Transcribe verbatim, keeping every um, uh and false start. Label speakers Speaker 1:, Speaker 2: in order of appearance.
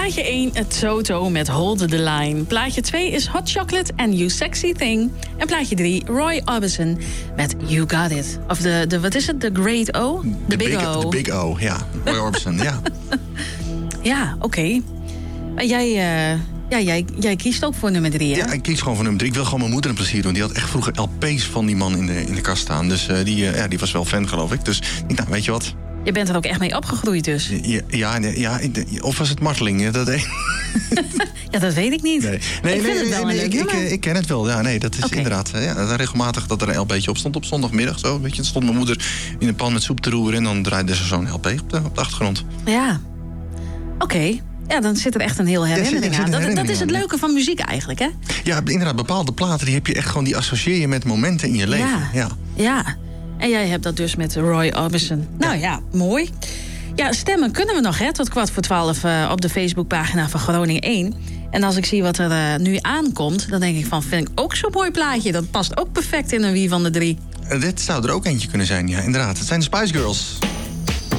Speaker 1: Plaatje één, Toto met Hold the Line. Plaatje twee is Hot Chocolate and You Sexy Thing. En plaatje drie, Roy Orbison met You Got It. Of de, de wat is het, de Great O? De,
Speaker 2: de
Speaker 1: Big,
Speaker 2: big
Speaker 1: O.
Speaker 2: De Big O, ja. Roy Orbison, ja.
Speaker 1: Ja, oké. Okay. Maar jij... Uh, Ja, jij, jij kiest ook voor nummer drie, hè?
Speaker 2: Ja, ik kies gewoon voor nummer drie. Ik wil gewoon mijn moeder een plezier doen. Die had echt vroeger L P's van die man in de, in de kast staan. Dus uh, die, uh, ja, die was wel fan, geloof ik. Dus nou, weet je wat?
Speaker 1: Je bent er ook echt mee opgegroeid, dus?
Speaker 2: Ja, ja, ja of was het marteling? Dat,
Speaker 1: ja, dat weet ik niet.
Speaker 2: Nee, nee,
Speaker 1: ik vind
Speaker 2: nee,
Speaker 1: het wel
Speaker 2: nee,
Speaker 1: een leuk
Speaker 2: ik,
Speaker 1: nummer.
Speaker 2: ik, ik ken het wel. Ja, nee, dat is okay. inderdaad ja, regelmatig dat er een L P'tje op stond op zondagmiddag. Zo, weet je, dan stond mijn moeder in een pan met soep te roeren en dan draaide ze zo'n L P op de, op de achtergrond.
Speaker 1: Ja, oké. Okay. Ja, dan zit er echt een heel herinnering ja, aan. Dat, herinnering dat is het leuke aan. van muziek eigenlijk, hè?
Speaker 2: Ja, inderdaad, bepaalde platen die heb je echt gewoon, die associeer je met momenten in je leven.
Speaker 1: Ja,
Speaker 2: ja.
Speaker 1: ja. En jij hebt dat dus met Roy Orbison. Nou ja, ja mooi. Ja, stemmen kunnen we nog, hè, tot kwart voor twaalf uh, op de Facebookpagina van Groningen één. En als ik zie wat er uh, nu aankomt, dan denk ik van, vind ik ook zo'n mooi plaatje. Dat past ook perfect in een wie van de drie.
Speaker 2: Uh, dit zou er ook eentje kunnen zijn, ja, inderdaad. Het zijn de Spice Girls.